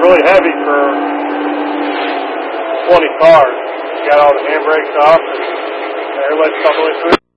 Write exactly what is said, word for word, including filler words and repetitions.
really heavy for twenty cars. Got all the handbrakes off and everybody's all the way through.